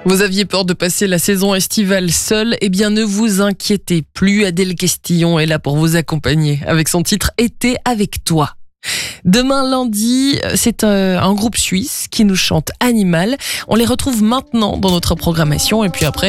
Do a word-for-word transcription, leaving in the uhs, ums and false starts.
Vous aviez peur de passer la saison estivale seul? Eh bien, ne vous inquiétez plus. Adèle Questillon est là pour vous accompagner avec son titre « Été avec toi ». Demain lundi, c'est un groupe suisse qui nous chante Animal. On les retrouve maintenant dans notre programmation et puis après,